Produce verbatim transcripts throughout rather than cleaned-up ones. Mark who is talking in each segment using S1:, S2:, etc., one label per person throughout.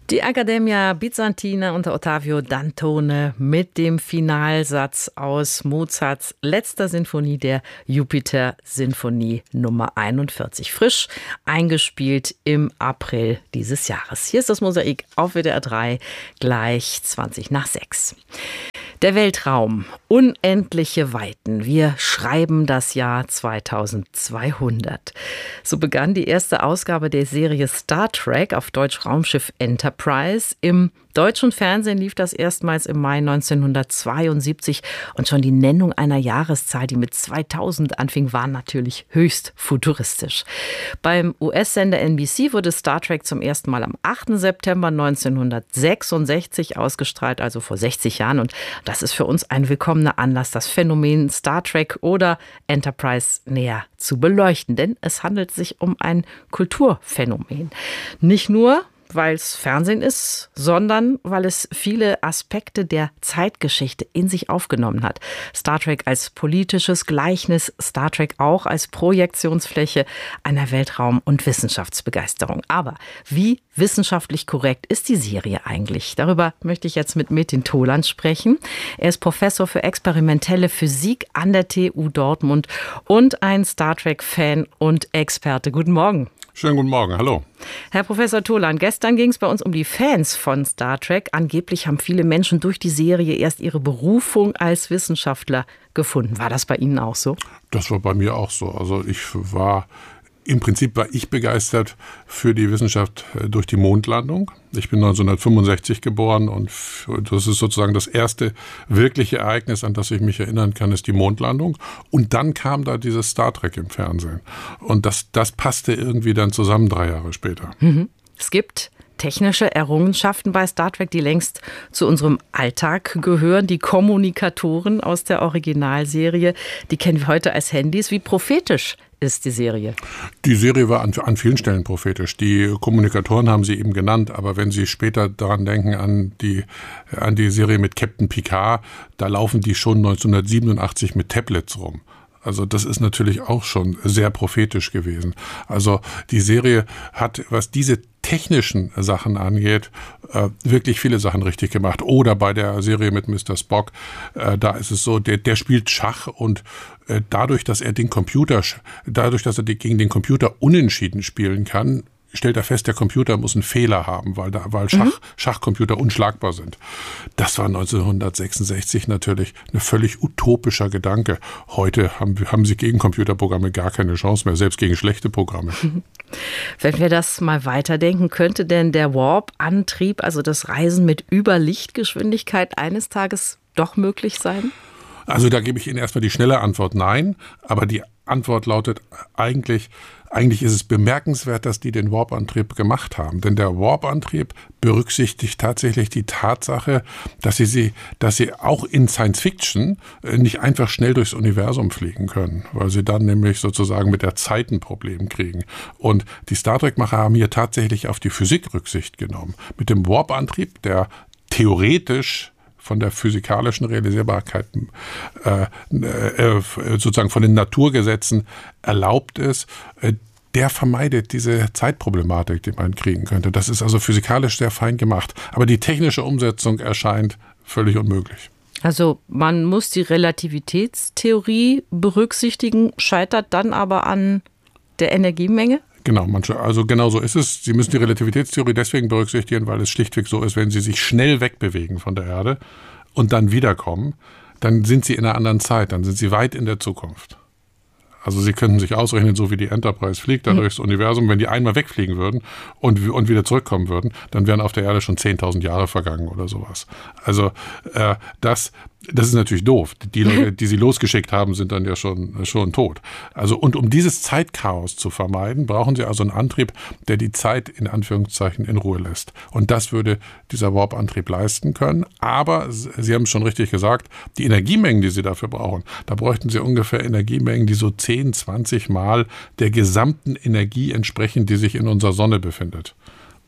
S1: Die Accademia Byzantina unter Ottavio Dantone mit dem Finalsatz aus Mozarts letzter Sinfonie, der Jupiter-Sinfonie Nummer einundvierzig. Frisch eingespielt im April dieses Jahres. Hier ist das Mosaik auf W D R drei, gleich zwanzig nach sechs. Der Weltraum, unendliche Weiten. Wir schreiben das Jahr zweitausendzweihundert. So begann die erste Ausgabe der Serie Star Trek, auf Deutsch Raumschiff Enterprise. Im deutschen Fernsehen lief das erstmals im Mai neunzehnhundertzweiundsiebzig. Und schon die Nennung einer Jahreszahl, die mit zweitausend anfing, war natürlich höchst futuristisch. Beim U S-Sender N B C wurde Star Trek zum ersten Mal am achten September neunzehnhundertsechsundsechzig ausgestrahlt, also vor sechzig Jahren. Und das ist für uns ein willkommener Anlass, das Phänomen Star Trek oder Enterprise näher zu beleuchten. Denn es handelt sich um ein Kulturphänomen. Nicht nur, weil es Fernsehen ist, sondern weil es viele Aspekte der Zeitgeschichte in sich aufgenommen hat. Star Trek als politisches Gleichnis, Star Trek auch als Projektionsfläche einer Weltraum- und Wissenschaftsbegeisterung. Aber wie wissenschaftlich korrekt ist die Serie eigentlich? Darüber möchte ich jetzt mit Metin Tolan sprechen. Er ist Professor für experimentelle Physik an der T U Dortmund und ein Star Trek-Fan und Experte. Guten Morgen.
S2: Schönen guten Morgen, hallo.
S1: Herr Professor Tolan, gestern ging es bei uns um die Fans von Star Trek. Angeblich haben viele Menschen durch die Serie erst ihre Berufung als Wissenschaftler gefunden. War das bei Ihnen auch so?
S2: Das war bei mir auch so. Also ich war, im Prinzip war ich begeistert für die Wissenschaft durch die Mondlandung. Ich bin neunzehnhundertfünfundsechzig geboren und das ist sozusagen das erste wirkliche Ereignis, an das ich mich erinnern kann, ist die Mondlandung. Und dann kam da dieses Star Trek im Fernsehen. Und das, das passte irgendwie dann zusammen drei Jahre später.
S1: Mhm. Es gibt technische Errungenschaften bei Star Trek, die längst zu unserem Alltag gehören. Die Kommunikatoren aus der Originalserie, die kennen wir heute als Handys. Wie prophetisch ist die Serie?
S2: Die Serie war an, an vielen Stellen prophetisch. Die Kommunikatoren haben sie eben genannt, aber wenn Sie später daran denken, an die, an die Serie mit Captain Picard, da laufen die schon neunzehnhundertsiebenundachtzig mit Tablets rum. Also das ist natürlich auch schon sehr prophetisch gewesen. Also die Serie hat, was diese technischen Sachen angeht, äh, wirklich viele Sachen richtig gemacht. Oder bei der Serie mit Mister Spock, äh, da ist es so, der, der spielt Schach und äh, dadurch, dass er den Computer, dadurch, dass er die, gegen den Computer unentschieden spielen kann, stellt er fest, der Computer muss einen Fehler haben, weil, da, weil Schach, mhm. Schachcomputer unschlagbar sind. Das war neunzehnhundertsechsundsechzig natürlich ein völlig utopischer Gedanke. Heute haben, haben sie gegen Computerprogramme gar keine Chance mehr, selbst gegen schlechte Programme.
S1: Mhm. Wenn wir das mal weiterdenken, könnte denn der Warp-Antrieb, also das Reisen mit Überlichtgeschwindigkeit, eines Tages doch möglich sein?
S2: Also da gebe ich Ihnen erstmal die schnelle Antwort nein, aber die Antwort lautet eigentlich, eigentlich ist es bemerkenswert, dass die den Warp-Antrieb gemacht haben. Denn der Warp-Antrieb berücksichtigt tatsächlich die Tatsache, dass sie, sie, dass sie auch in Science-Fiction nicht einfach schnell durchs Universum fliegen können, weil sie dann nämlich sozusagen mit der Zeit ein Problem kriegen. Und die Star Trek-Macher haben hier tatsächlich auf die Physik Rücksicht genommen. Mit dem Warp-Antrieb, der theoretisch von der physikalischen Realisierbarkeit äh, äh, sozusagen von den Naturgesetzen erlaubt ist, äh, der vermeidet diese Zeitproblematik, die man kriegen könnte. Das ist also physikalisch sehr fein gemacht. Aber die technische Umsetzung erscheint völlig unmöglich.
S1: Also man muss die Relativitätstheorie berücksichtigen, scheitert dann aber an der Energiemenge?
S2: Genau, manche, also genau so ist es. Sie müssen die Relativitätstheorie deswegen berücksichtigen, weil es schlichtweg so ist, wenn Sie sich schnell wegbewegen von der Erde und dann wiederkommen, dann sind Sie in einer anderen Zeit, dann sind Sie weit in der Zukunft. Also Sie könnten sich ausrechnen, so wie die Enterprise fliegt da mhm. durchs Universum, wenn die einmal wegfliegen würden und, und wieder zurückkommen würden, dann wären auf der Erde schon zehntausend Jahre vergangen oder sowas. Also äh, das... Das ist natürlich doof. Die Leute, die sie losgeschickt haben, sind dann ja schon, schon tot. Also, und um dieses Zeitchaos zu vermeiden, brauchen sie also einen Antrieb, der die Zeit in Anführungszeichen in Ruhe lässt. Und das würde dieser Warp-Antrieb leisten können. Aber, Sie haben es schon richtig gesagt, die Energiemengen, die sie dafür brauchen, da bräuchten sie ungefähr Energiemengen, die so zehn, zwanzig Mal der gesamten Energie entsprechen, die sich in unserer Sonne befindet.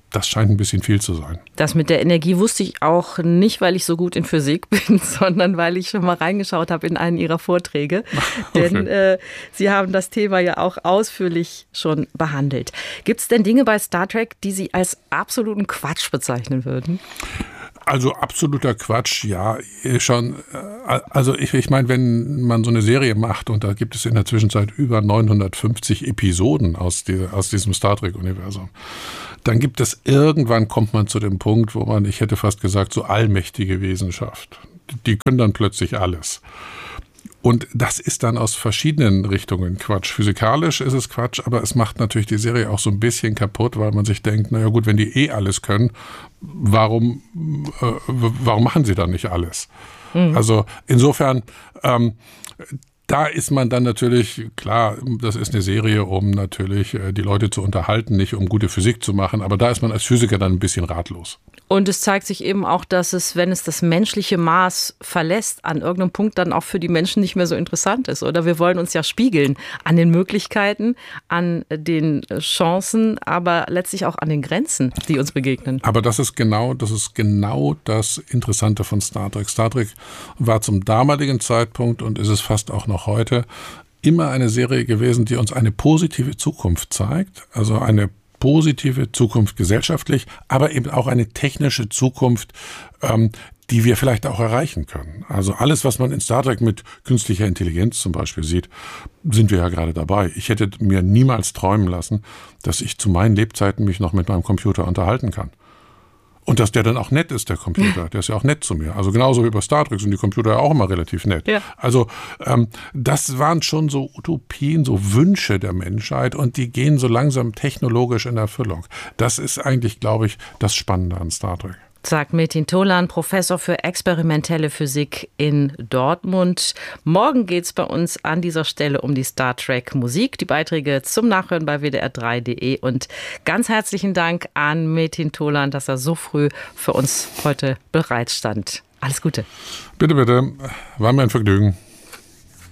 S2: Das scheint ein bisschen viel zu sein.
S1: Das mit der Energie wusste ich auch nicht, weil ich so gut in Physik bin, sondern weil ich schon mal reingeschaut habe in einen Ihrer Vorträge. Okay. Denn äh, Sie haben das Thema ja auch ausführlich schon behandelt. Gibt es denn Dinge bei Star Trek, die Sie als absoluten Quatsch bezeichnen würden?
S2: Also absoluter Quatsch, ja, schon. Also ich, ich meine, wenn man so eine Serie macht und da gibt es in der Zwischenzeit über neunhundertfünfzig Episoden aus, die, aus diesem Star Trek-Universum, dann gibt es irgendwann, kommt man zu dem Punkt, wo man, ich hätte fast gesagt, so allmächtige Wesen schafft. Die können dann plötzlich alles. Und das ist dann aus verschiedenen Richtungen Quatsch. Physikalisch ist es Quatsch, aber es macht natürlich die Serie auch so ein bisschen kaputt, weil man sich denkt, naja gut, wenn die eh alles können, warum, äh, warum machen sie dann nicht alles? Mhm. Also insofern, ähm, da ist man dann natürlich, klar, das ist eine Serie, um natürlich äh, die Leute zu unterhalten, nicht um gute Physik zu machen, aber da ist man als Physiker dann ein bisschen ratlos.
S1: Und es zeigt sich eben auch, dass es, wenn es das menschliche Maß verlässt, an irgendeinem Punkt dann auch für die Menschen nicht mehr so interessant ist. Oder wir wollen uns ja spiegeln an den Möglichkeiten, an den Chancen, aber letztlich auch an den Grenzen, die uns begegnen.
S2: Aber das ist genau, das ist genau das Interessante von Star Trek. Star Trek war zum damaligen Zeitpunkt und ist es fast auch noch heute immer eine Serie gewesen, die uns eine positive Zukunft zeigt, also eine positive Zukunft gesellschaftlich, aber eben auch eine technische Zukunft, ähm, die wir vielleicht auch erreichen können. Also alles, was man in Star Trek mit künstlicher Intelligenz zum Beispiel sieht, sind wir ja gerade dabei. Ich hätte mir niemals träumen lassen, dass ich zu meinen Lebzeiten mich noch mit meinem Computer unterhalten kann. Und dass der dann auch nett ist, der Computer. Der ist ja auch nett zu mir. Also genauso wie bei Star Trek sind die Computer ja auch immer relativ nett. Ja. Also ähm, das waren schon so Utopien, so Wünsche der Menschheit und die gehen so langsam technologisch in Erfüllung. Das ist eigentlich, glaube ich, das Spannende an Star Trek.
S1: Sagt Metin Tolan, Professor für experimentelle Physik in Dortmund. Morgen geht es bei uns an dieser Stelle um die Star Trek Musik. Die Beiträge zum Nachhören bei w d r drei punkt d e. Und ganz herzlichen Dank an Metin Tolan, dass er so früh für uns heute bereitstand. Alles Gute.
S2: Bitte, bitte. War mir ein Vergnügen.